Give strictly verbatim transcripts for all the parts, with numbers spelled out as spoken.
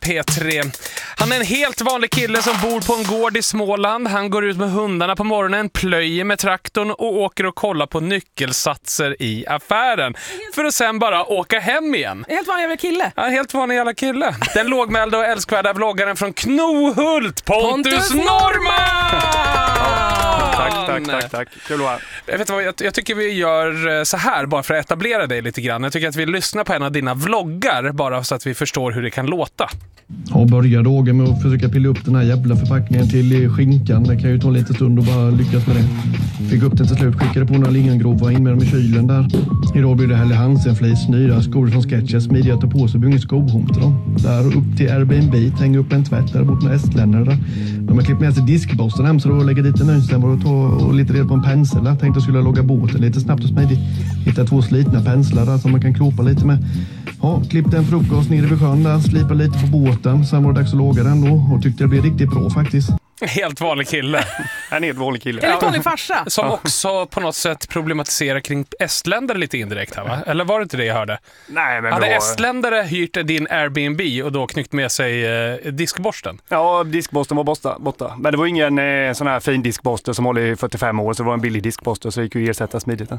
P tre. Han är en helt vanlig kille som bor på en gård i Småland. Han går ut med hundarna på morgonen, plöjer med traktorn och åker och kollar på nyckelsatser i affären. För att sen bara åka hem igen. Helt vanlig jävla kille. Ja, helt vanlig jävla kille. Den lågmälda och älskvärda vloggaren från Knohult, Pontus, Pontus Norman! Tack, tack, tack, tack. Kul att vara. Jag vet vad, jag, jag tycker vi gör så här bara för att etablera dig lite grann. Jag tycker att vi lyssnar på en av dina vloggar bara så att vi förstår hur det kan låta. Jag började Roger med att försöka pilla upp den här jävla förpackningen till skinkan. Det kan ju ta en liten stund och bara lyckas med det. Fick upp den till slut, skickade på några lingongrova, in med dem i kylen där. Idag blir det Helle Hansen-flis, nya skor från Skechers, smidiga ta på sig, blir ingen skohom till dem. Där upp till Airbnb, hänger upp en tvätt där bort med estländer där. De har klippt med sig diskborsten hem så då lägger dit en önstämmer och ta och lite reda på en pensel där. Tänkte jag skulle logga båten lite snabbt och smidigt. Hitta två slitna penslar där som man kan klopa lite med. Ja, klippte en frukost nere vid sjön där, slipa lite på båten. Sen var det dags att låga den då och tyckte det blev riktigt bra faktiskt. Helt vanlig kille. En helt vanlig kille. Helt vanlig farsa. Som också på något sätt problematiserar kring estländare lite indirekt här, va? Eller var det inte det jag hörde? Nej, men hade då... estländare hyrt din Airbnb och då knyckt med sig eh, diskborsten? Ja, diskborsten var borta, borta. Men det var ingen eh, sån här fin diskborste som håller i fyrtiofem år, så det var en billig diskborste så det gick ju ersätta smidigt.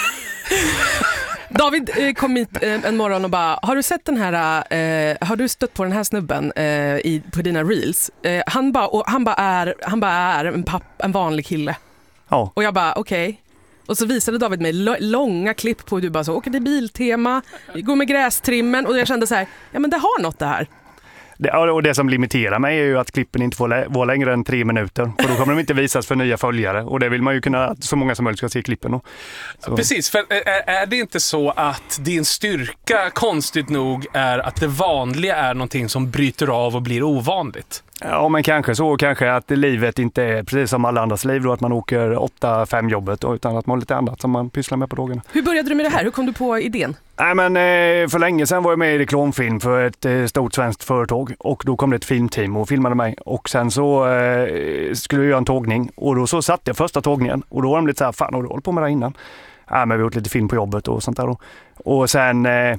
David eh, kom hit eh, en morgon och bara, har du sett den här, eh, har du stött på den här snubben eh, i, på dina reels? Eh, han bara, och han bara är, han bara är en, papp, en vanlig kille. Ja. Och jag bara, okej. Okay. Och så visade David mig lo- långa klipp på hur du bara så, åker till Biltema, går med grästrimmen och jag kände så här, ja men det har något det här. Det, och det som limiterar mig är ju att klippen inte får lä- vara längre än tre minuter. För då kommer de inte visas för nya följare. Och det vill man ju kunna att så många som möjligt ska se klippen. Då. Precis, för är, är det inte så att din styrka konstigt nog är att det vanliga är någonting som bryter av och blir ovanligt? Ja, men kanske så. Kanske att livet inte är precis som alla andras liv då, att man åker åtta fem jobbet utan att man har lite annat som man pysslar med på dagarna. Hur började du med det här? Hur kom du på idén? Nej, men för länge sedan var jag med i reklamfilm för ett stort svenskt företag och då kom det ett filmteam och filmade mig och sen så eh, skulle jag göra en tågning och då så satt jag första tågningen och då var de lite så här, fan har du hållit på med det innan? Ja, men vi har gjort lite film på jobbet och sånt där då. Och sen eh,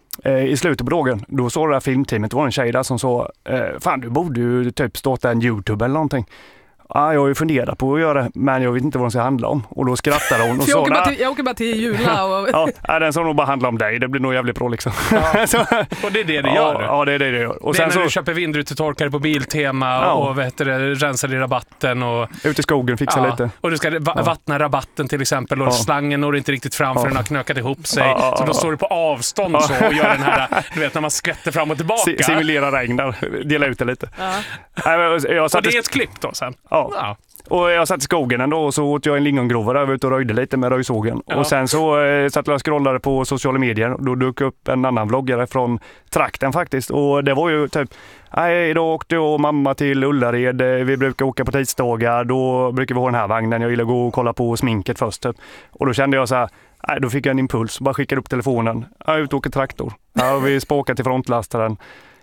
i slutet på dagen, då såg det här filmteamet, det var en tjej där som sa, fan du borde ju typ starta en YouTube eller någonting. Ja, jag har ju funderat på att göra det, men jag vet inte vad de ska handla om. Och då skrattade hon och jag, åker sa... bara till, jag åker bara till Jula och... ja, den som nog bara handlar om dig, det blir nog jävligt bra liksom. Ja. så, och det är det det gör? Ja, det är det det gör. Och det sen är när så, du köper vindrutetorkare på Biltema ja. och vet du, rensar i rabatten och... Ut i skogen, fixa ja. lite. Och du ska va- vattna rabatten till exempel och ja. slangen når inte riktigt fram för ja. den har knökat ihop sig. Ja. Så då står du på avstånd ja. så och gör den här, du vet när man skvätter fram och tillbaka. S- simulera regn där, dela ut det lite. Ja. Jag och det är ett klipp då sen? Ja. ja. Och jag satt i skogen ändå och så åt jag en lingongrova där, jag var ute och röjde lite med röjsågen. Ja. Och sen så eh, satt jag och scrollade på sociala medier och då dök upp en annan vloggare från trakten faktiskt. Och det var ju typ, nej idag åkte jag och mamma till Ullared, vi brukar åka på tisdagar, då brukar vi ha den här vagnen, jag gillar att gå och kolla på sminket först typ. Och då kände jag så här, nej då fick jag en impuls, bara skickade upp telefonen, jag är ute och åker traktor. Ja, vi spåkar till frontlastaren.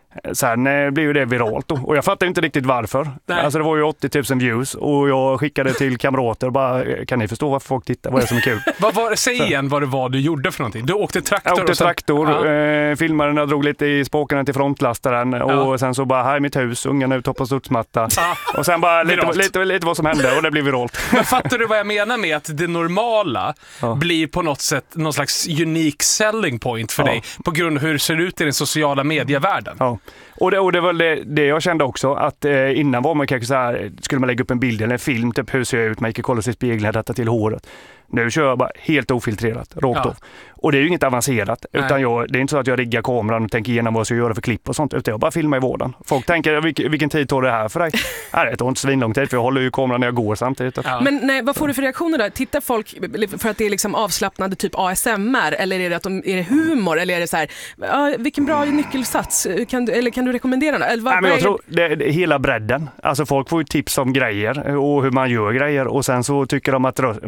Sen blev ju det viralt då. Och jag fattar inte riktigt varför. Nej. Alltså det var ju åttio tusen views och jag skickade till kamrater och bara, kan ni förstå varför folk tittar? Vad är det som är kul? vad var, säg så. igen vad det var du gjorde för någonting. Du åkte traktor. Jag åkte och sen, traktor, ja. eh, filmade när jag drog lite i spåkarna till frontlastaren ja. och sen så bara, här är mitt hus, ungarna ut på studsmatta. Ja. Och sen bara lite, lite, lite, lite vad som hände och det blev viralt. Men fattar du vad jag menar med att det normala ja. blir på något sätt någon slags unique selling point för ja. dig på grund av hur det ser ut i den sociala medievärlden? Ja. Och det, och det var det, det jag kände också, att eh, innan var man kanske så här, skulle man lägga upp en bild eller en film, typ hur ser jag ut, man gick och kolla sig i spegeln, rätta till håret. Nu kör jag bara helt ofiltrerat, rakt ja. av. Och det är ju inget avancerat, utan jag, det är inte så att jag riggar kameran och tänker igenom vad jag ska göra för klipp och sånt, utan jag bara filmar i vardagen. Folk tänker, vilken, vilken tid tar det här för dig? Nej, det tar inte svinlång tid, för jag håller ju kameran när jag går samtidigt. Ja. Men nej, vad får du för reaktioner då? Tittar folk för att det är liksom avslappnande typ A S M R, eller är det, att de, är det humor, eller är det så här, ah, vilken bra nyckelsats, kan du, eller kan du rekommendera något? Eller vad, nej, men jag är... tror det, det, hela bredden, alltså folk får ju tips om grejer och hur man gör grejer och sen så tycker de att